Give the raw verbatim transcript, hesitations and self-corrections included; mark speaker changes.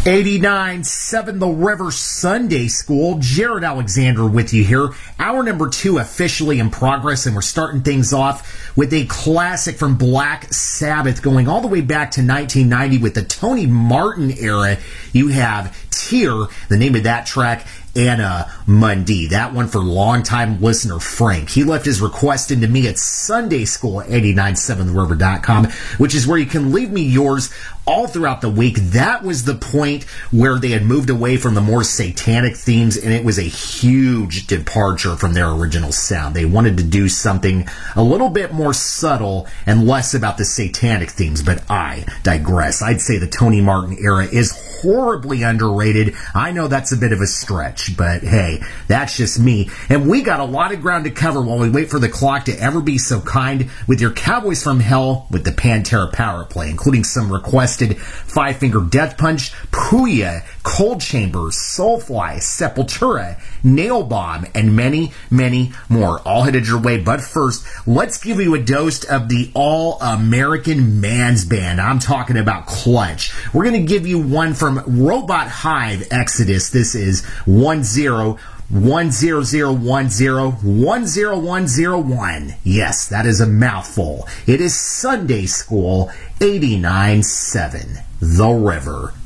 Speaker 1: eighty-nine seven The River Sunday School. Jared Alexander with you here. Hour number two officially in progress, and we're starting things off with a classic from Black Sabbath going all the way back to nineteen ninety with the Tony Martin era. You have Tear, the name of that track, Anna Mundy. That one for longtime listener Frank. He left his request into me at Sunday School eight nine seven the river dot com, which is where you can leave me yours all throughout the week. That was the point where they had moved away from the more satanic themes, and it was a huge departure from their original sound. They wanted to do something a little bit more subtle and less about the satanic themes, but I digress. I'd say the Tony Martin era is horribly underrated. I know that's a bit of a stretch, but hey, that's just me. And we got a lot of ground to cover while we wait for the clock to ever be so kind with your Cowboys from Hell with the Pantera Power Play, including some requested Five Finger Death Punch, Puya, Cold Chamber, Soulfly, Sepultura, Nail Bomb, and many, many more. All headed your way. But first, let's give you a dose of the All-American Man's Band. I'm talking about Clutch. We're going to give you one from Robot Hive Exodus. This is one zero one zero zero one zero one zero one zero one. Yes, that is a mouthful. It is Sunday School eighty-nine seven The River.